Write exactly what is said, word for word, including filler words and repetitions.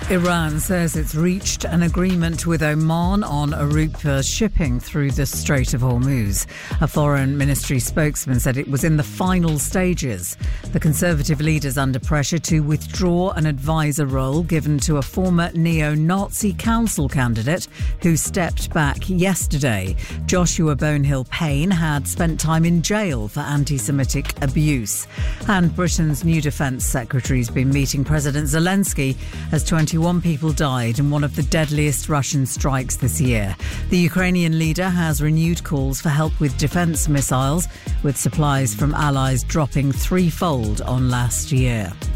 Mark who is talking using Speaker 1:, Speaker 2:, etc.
Speaker 1: Iran says it's reached an agreement with Oman on a route for shipping through the Strait of Hormuz. A foreign ministry spokesman said it was in the final stages. The Conservative leader's under pressure to withdraw an advisor role given to a former neo-Nazi council candidate who stepped back yesterday. Joshua Bonehill Payne had spent time in jail for anti-Semitic abuse. And Britain's new defence secretary's been meeting President Zelensky as twenty-one people died in one of the deadliest Russian strikes this year. The Ukrainian leader has renewed calls for help with defence missiles, with supplies from allies dropping threefold on last year.